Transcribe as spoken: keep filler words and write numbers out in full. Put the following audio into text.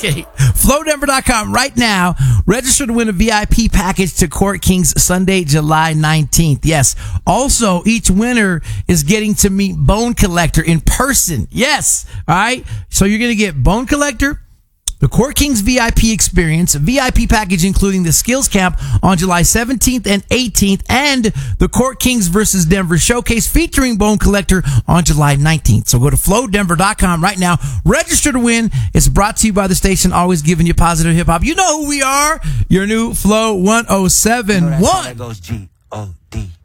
Okay, flow denver dot com right now. Register to win a V I P package to Court Kings Sunday, July nineteenth. Yes. Also, each winner is getting to meet Bone Collector in person. Yes. All right. So you're going to get Bone Collector, the Court Kings V I P experience, a V I P package including the skills camp on July seventeenth and eighteenth, and the Court Kings versus Denver showcase featuring Bone Collector on July nineteenth. So go to flow denver dot com right now. Register to win. It's brought to you by the station, always giving you positive hip hop. You know who we are. Your new Flow one oh seven point one. That goes G O D.